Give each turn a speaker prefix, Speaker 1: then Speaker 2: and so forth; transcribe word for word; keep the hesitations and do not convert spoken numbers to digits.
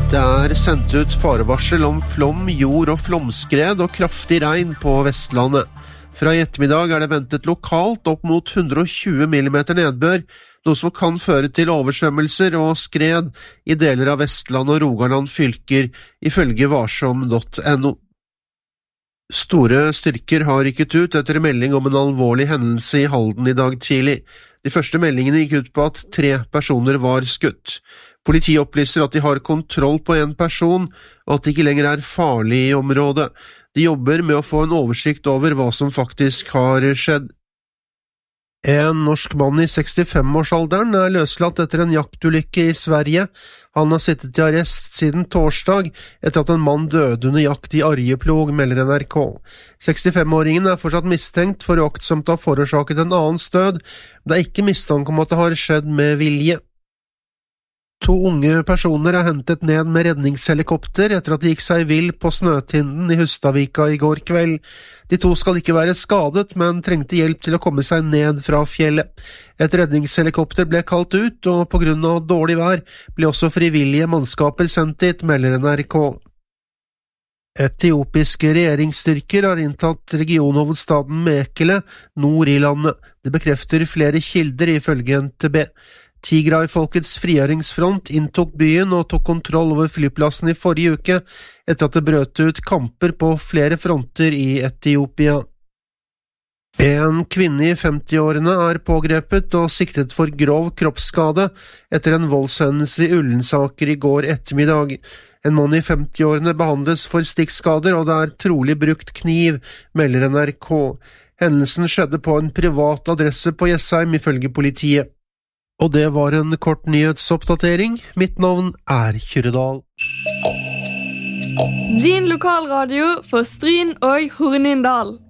Speaker 1: Det er sendt ut farevarsel om flom, jord- og flomskred og kraftig regn på Vestlandet. Fra i ettermiddag er det ventet lokalt opp mot hundre og tjue millimeter nedbør, noe som kan føre til oversvømmelser og skred i deler av Vestland og Rogaland fylker, ifølge varsom punktum no. Store styrker har rykket ut etter melding om en alvorlig hendelse i Halden i dag tidlig. De første meldingene gikk ut på at tre personer var skutt. Politiet opplyser at de har kontroll på en person, og at det ikke lenger er farlig i området. De jobber med å få en oversikt over hva som faktisk har skjedd. En norsk mann i sekstifem-årsalderen er løslatt etter en jaktulykke i Sverige. Han har sittet i arrest siden torsdag etter at en mann døde under jakt i Arjeplog, melder N R K. sekstifem-åringen er fortsatt mistenkt for uaktsomt å ha forårsaket en annens død. Det er ikke mistanke om at det har skjedd med vilje. To unge personer er hentet ned med redningshelikopter etter at de gikk seg vill på Snøtinden i Hustadvika i går kveld. De to skal ikke være skadet, men trengte hjelp til å komme seg ned fra fjellet. Et redningshelikopter ble kalt ut, og på grunn av dårlig vær ble også frivillige mannskaper sendt dit, melder N R K. Etiopiske regjeringsstyrker har inntatt regionhovedstaden Mekele, nord i landet. Det bekrefter flere kilder ifølge N T B. Tigray-folkets frigjøringsfront inntok byen og tok kontroll over flyplassen i forrige uke, etter at det brøt ut kamper på flere fronter i Etiopia. En kvinne i femti-årene er pågrepet og siktet for grov kroppsskade etter en voldshendelse i Ullensaker i går ettermiddag. En mann i femti-årene behandles for stikkskader, og det er trolig brukt kniv, melder N R K. Hendelsen skjedde på en privat adresse på Jessheim, ifølge politiet. Og det var en kort nyhetsoppdatering. Mitt navn er Kyrredal.
Speaker 2: Din lokalradio for Stryn og Hornindal.